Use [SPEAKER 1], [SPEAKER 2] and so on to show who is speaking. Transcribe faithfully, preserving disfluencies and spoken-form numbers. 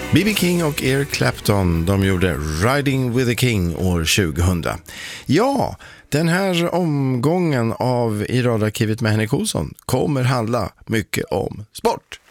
[SPEAKER 1] B B King och Eric Clapton, de gjorde Riding with the King år tjugohundra. Ja, den här omgången av I radarkivet med Henrik Olsson kommer handla mycket om sport.